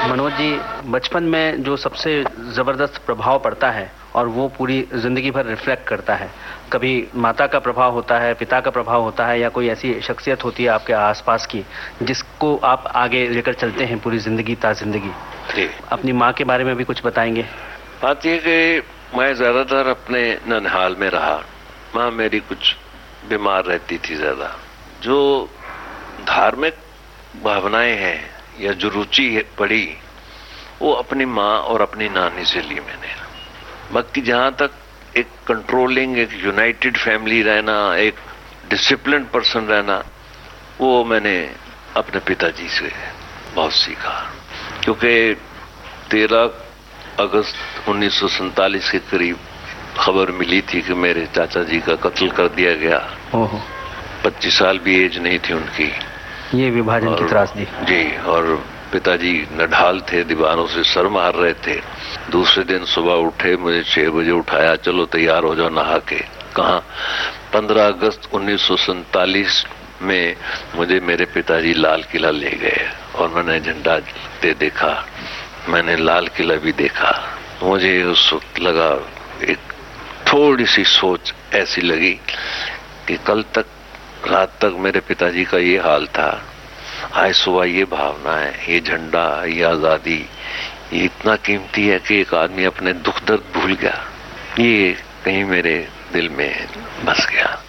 मनोज जी, बचपन में जो सबसे ज़बरदस्त प्रभाव पड़ता है और वो पूरी ज़िंदगी भर रिफ्लेक्ट करता है, कभी माता का प्रभाव होता है, पिता का प्रभाव होता है, या कोई ऐसी शख्सियत होती है आपके आसपास की जिसको आप आगे लेकर चलते हैं पूरी ज़िंदगी ज़िंदगी। अपनी माँ के बारे में भी कुछ बताएंगे? बात ये कि मैं ज़्यादातर अपने ननिहाल में रहा। माँ मेरी कुछ बीमार रहती थी ज़्यादा। जो धार्मिक भावनाएं हैं या जो रुचि है पड़ी, वो अपनी माँ और अपनी नानी से ली मैंने। बाकी जहाँ तक एक कंट्रोलिंग, एक यूनाइटेड फैमिली रहना, एक डिसिप्लिन पर्सन रहना, वो मैंने अपने पिताजी से बहुत सीखा। क्योंकि 13 अगस्त 1947 के करीब खबर मिली थी कि मेरे चाचा जी का कत्ल कर दिया गया। 25 साल भी एज नहीं थी उनकी। ये विभाजन की त्रासदी जी। और पिताजी नढाल थे, दीवारों से सर मार रहे थे। दूसरे दिन सुबह उठे, मुझे 6 बजे उठाया, चलो तैयार हो जाओ नहा के। कहाँ? 15 अगस्त 1947 में मुझे मेरे पिताजी लाल किला ले गए और मैंने झंडा देखा, मैंने लाल किला भी देखा। मुझे उस वक्त लगा, एक थोड़ी सी सोच ऐसी लगी कि कल तक रात तक मेरे पिताजी का ये हाल था, आज सुबह ये भावना है, ये झंडा, ये आजादी, ये इतना कीमती है कि एक आदमी अपने दुख दर्द भूल गया। ये कहीं मेरे दिल में बस गया।